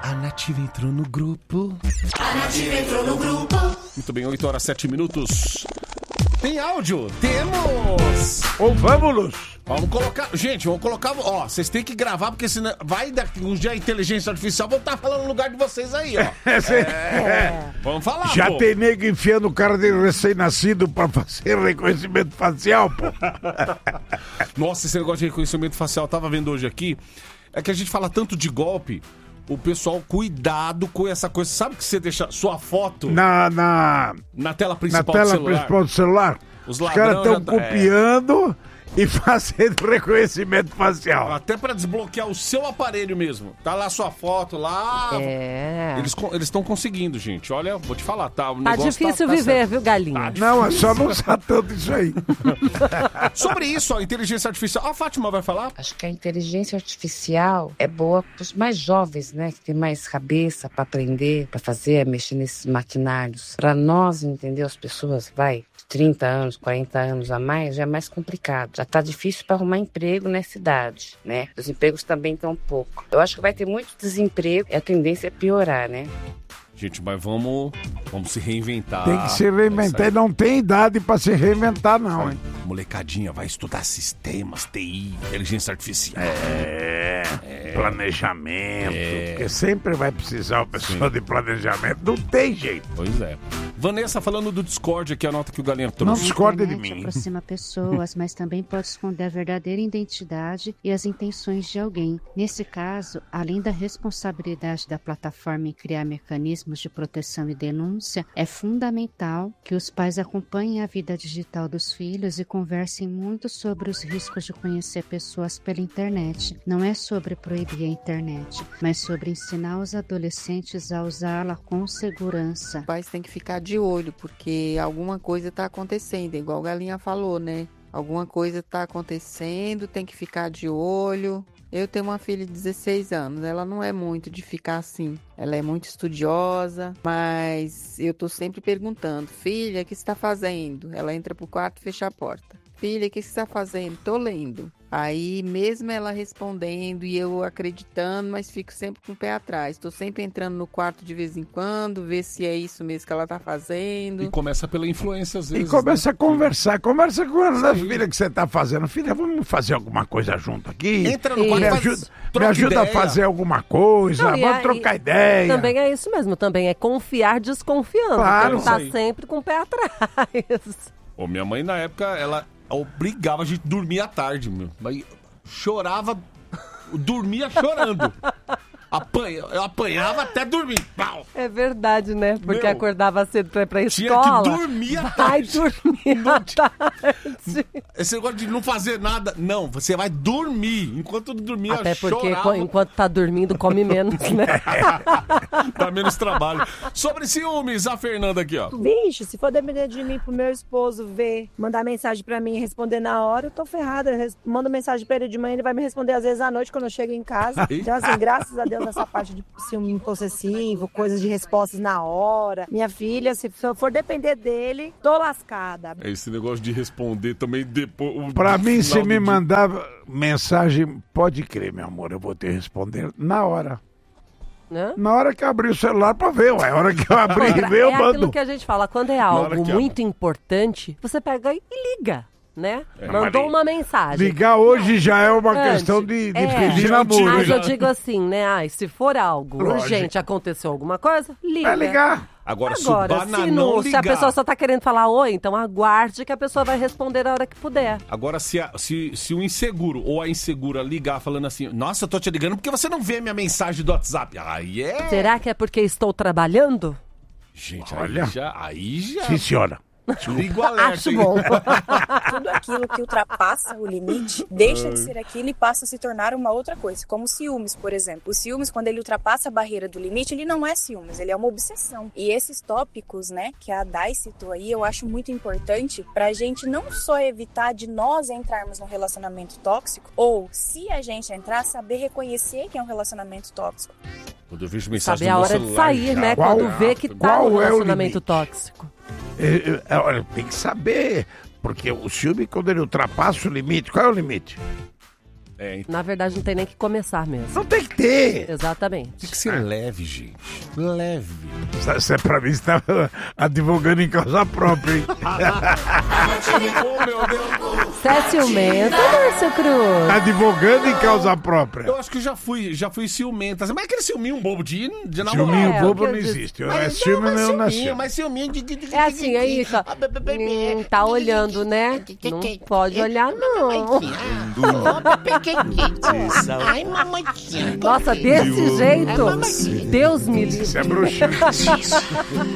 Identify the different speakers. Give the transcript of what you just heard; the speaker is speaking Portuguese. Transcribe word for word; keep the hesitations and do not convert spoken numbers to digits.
Speaker 1: A Nativa entrou no grupo.
Speaker 2: A Nativa entrou no grupo.
Speaker 1: Muito bem, oito horas, sete minutos. Tem áudio? Temos!
Speaker 3: Ou vamos!
Speaker 1: Vamos colocar... Gente, vamos colocar... Ó, vocês têm que gravar, porque senão vai daqui uns dias a inteligência artificial vão estar falando no lugar de vocês aí, ó. É. Vamos falar,
Speaker 3: Já
Speaker 1: pô.
Speaker 3: tem nego enfiando o cara de recém-nascido pra fazer reconhecimento facial, pô.
Speaker 1: Nossa, esse negócio de reconhecimento facial, eu tava vendo hoje aqui. É que a gente fala tanto de golpe... O pessoal, cuidado com essa coisa. Sabe que você deixa sua foto
Speaker 3: Na, na,
Speaker 1: na tela
Speaker 3: na
Speaker 1: principal
Speaker 3: tela
Speaker 1: do celular?
Speaker 3: principal do celular?
Speaker 1: Os
Speaker 3: Os caras
Speaker 1: ladrões
Speaker 3: estão
Speaker 1: já tá-
Speaker 3: copiando e fazendo reconhecimento facial.
Speaker 1: Até pra desbloquear o seu aparelho mesmo. Tá lá sua foto, lá...
Speaker 4: É.
Speaker 1: Eles eles estão conseguindo, gente. Olha, vou te falar, tá? O
Speaker 4: Tá
Speaker 1: negócio
Speaker 4: difícil
Speaker 1: tá, tá
Speaker 4: viver,
Speaker 1: certo.
Speaker 4: viu, galinha?
Speaker 1: Tá
Speaker 3: Não, é só não usar tanto isso aí.
Speaker 1: Sobre isso, a inteligência artificial... A Fátima vai falar?
Speaker 5: Acho que a inteligência artificial é boa para os mais jovens, né? Que tem mais cabeça para aprender, para fazer, mexer nesses maquinários. Para nós, entendeu? As pessoas, vai, trinta anos, quarenta anos a mais, já é mais complicado. Já tá difícil para arrumar emprego nessa idade, né? Os empregos também estão pouco. Eu acho que vai ter muito desemprego e a tendência é piorar, né?
Speaker 1: Gente, mas vamos, vamos se reinventar.
Speaker 3: Tem que se reinventar.
Speaker 1: Essa-
Speaker 3: E não tem idade pra se reinventar, não, hein?
Speaker 1: Molecadinha vai estudar sistemas, T I, inteligência artificial.
Speaker 3: É, planejamento. Porque sempre vai precisar uma pessoa de planejamento. Não tem jeito.
Speaker 1: Pois é. Vanessa falando do Discord aqui, a nota que o Galinha
Speaker 3: Não
Speaker 1: trouxe.
Speaker 3: discorda de
Speaker 6: internet
Speaker 3: mim.
Speaker 6: aproxima pessoas, mas também pode esconder a verdadeira identidade e as intenções de alguém. Nesse caso, além da responsabilidade da plataforma em criar mecanismos de proteção e denúncia, é fundamental que os pais acompanhem a vida digital dos filhos e conversem muito sobre os riscos de conhecer pessoas pela internet. Não é sobre proibir a internet, mas sobre ensinar os adolescentes a usá-la com segurança.
Speaker 7: Os pais têm que ficar de olho, porque alguma coisa está acontecendo, igual a Galinha falou, né? Alguma coisa está acontecendo, tem que ficar de olho. Eu tenho uma filha de dezesseis anos, ela não é muito de ficar assim. Ela é muito estudiosa, mas eu tô sempre perguntando: filha, o que você está fazendo? Ela entra pro quarto e fecha a porta. Filha, o que você está fazendo? Tô lendo. Aí, mesmo ela respondendo e eu acreditando, mas fico sempre com o pé atrás. Tô sempre entrando no quarto de vez em quando, ver se é isso mesmo que ela tá fazendo.
Speaker 1: E começa pela influência, às
Speaker 3: E
Speaker 1: vezes.
Speaker 3: começa
Speaker 1: né?
Speaker 3: a conversar. Conversa com ela,
Speaker 1: Isso aí.
Speaker 3: filha, que você tá fazendo. Filha, vamos fazer alguma coisa junto aqui?
Speaker 1: Entra no
Speaker 3: Me
Speaker 1: quarto, faz-
Speaker 3: ajuda, me
Speaker 1: troca
Speaker 3: ajuda a
Speaker 1: ideia.
Speaker 3: fazer alguma coisa.
Speaker 4: Não, e
Speaker 3: vamos
Speaker 4: a-
Speaker 3: trocar
Speaker 4: e-
Speaker 3: ideia.
Speaker 4: Também é isso mesmo, também é confiar desconfiando.
Speaker 3: Claro.
Speaker 4: Porque tá
Speaker 1: Isso aí.
Speaker 4: sempre com o pé atrás.
Speaker 1: Ô, minha mãe, na época, ela obrigava a gente a dormir à tarde, meu. Mas chorava, dormia chorando. Apanha, eu apanhava até dormir. Pau.
Speaker 4: É verdade, né? Porque
Speaker 1: Meu,
Speaker 4: acordava cedo pra ir pra
Speaker 1: Tinha
Speaker 4: escola.
Speaker 1: que dormir à
Speaker 4: Vai
Speaker 1: tarde.
Speaker 4: dormir
Speaker 1: Não
Speaker 4: à
Speaker 1: tinha-
Speaker 4: tarde.
Speaker 1: Esse negócio de não fazer nada. Não, você vai dormir. Enquanto dormia,
Speaker 4: Até porque
Speaker 1: chorava.
Speaker 4: co- enquanto tá dormindo, come menos, né?
Speaker 1: Dá menos trabalho. Sobre ciúmes, a Fernanda aqui, ó.
Speaker 8: Bicho, se for depender de mim pro meu esposo ver, mandar mensagem pra mim e responder na hora, eu tô ferrada. Eu res- mando mensagem pra ele de manhã, ele vai me responder às vezes à noite quando eu chego em casa. Então, assim, graças a Deus, essa parte de ciúme possessivo, coisas de respostas na hora. Minha filha, se eu for depender dele, tô lascada.
Speaker 1: Esse negócio de responder também depois.
Speaker 3: Pra mim,
Speaker 1: no
Speaker 3: se
Speaker 1: final
Speaker 3: me
Speaker 1: do dia.
Speaker 3: mandar mensagem, pode crer, meu amor, eu vou te responder na hora.
Speaker 4: Né?
Speaker 3: Na hora que eu abrir o celular pra ver, ué. A hora que eu abrir e ver, eu
Speaker 4: É aquilo
Speaker 3: mando.
Speaker 4: que a gente fala, quando é
Speaker 1: hora
Speaker 4: algo
Speaker 1: que
Speaker 4: muito importante, você pega e liga, né? Mandou
Speaker 3: mas
Speaker 4: uma mensagem.
Speaker 3: Ligar hoje já é uma
Speaker 4: Antes,
Speaker 3: questão de, de
Speaker 4: é.
Speaker 3: pedir
Speaker 1: Já
Speaker 3: namoro.
Speaker 4: Mas
Speaker 1: já.
Speaker 4: eu digo assim, né? Ai, se for algo
Speaker 3: Lógico.
Speaker 4: urgente, aconteceu alguma coisa, liga.
Speaker 3: Vai ligar.
Speaker 1: Agora, se o
Speaker 4: Agora, se,
Speaker 1: bananão
Speaker 4: não, se a
Speaker 1: ligar...
Speaker 4: pessoa só tá querendo falar oi, então aguarde que a pessoa vai responder a hora que puder.
Speaker 1: Agora, se, a- se, se o inseguro ou a insegura ligar falando assim, nossa, eu tô te ligando porque você não vê minha mensagem do WhatsApp. Aí é...
Speaker 4: Será que é porque estou trabalhando?
Speaker 1: Gente,
Speaker 3: Olha.
Speaker 1: aí já... Aí já...
Speaker 3: Sim, senhora.
Speaker 1: Liga o alerta,
Speaker 4: Acho
Speaker 1: hein?
Speaker 4: bom.
Speaker 9: Tudo aquilo que ultrapassa o limite deixa de ser aquilo e passa a se tornar uma outra coisa, como ciúmes, por exemplo. O ciúmes, quando ele ultrapassa a barreira do limite, ele não é ciúmes, ele é uma obsessão. E esses tópicos, né, que a Dai citou aí, eu acho muito importante pra gente não só evitar de nós entrarmos num relacionamento tóxico, ou, se a gente entrar, saber reconhecer que é um relacionamento tóxico.
Speaker 1: Quando eu vejo mensagem
Speaker 4: Saber
Speaker 1: no
Speaker 4: a
Speaker 1: meu
Speaker 4: hora de
Speaker 1: celular,
Speaker 4: sair,
Speaker 1: já-
Speaker 4: né?
Speaker 3: Qual-
Speaker 4: Quando vê que tá
Speaker 3: qual
Speaker 4: no
Speaker 3: é o
Speaker 4: relacionamento
Speaker 3: limite?
Speaker 4: tóxico.
Speaker 3: É, é, olha, tem que saber, porque o ciúme, quando ele ultrapassa o limite, qual é o limite?
Speaker 1: É, então.
Speaker 4: Na verdade, não tem nem que começar mesmo.
Speaker 3: Não tem que ter.
Speaker 4: Exatamente.
Speaker 1: Tem que ser leve, gente. Leve.
Speaker 3: Você, pra mim, você tá advogando em causa própria, hein?
Speaker 1: Oh, meu Deus.
Speaker 4: Você é ciumento, Márcio Cruz?
Speaker 3: Advogando em causa própria.
Speaker 1: Eu acho que eu já fui, já fui ciumenta. Mas é aquele ciúminho bobo de, de namorar.
Speaker 3: Ciúminho
Speaker 4: É,
Speaker 3: bobo
Speaker 4: o que
Speaker 3: não
Speaker 4: eu disse.
Speaker 3: existe. É
Speaker 1: Mas
Speaker 3: ciúme
Speaker 1: mas
Speaker 3: não
Speaker 1: ciúminho,
Speaker 3: nasceu.
Speaker 1: Mas ciúminho de... de- de-
Speaker 4: É assim, aí, só. Hum, tá olhando, né? Não pode olhar, não.
Speaker 2: Ai, mamãezinha.
Speaker 4: Nossa, desse jeito, Deus me livre.
Speaker 3: Isso é bruxinho.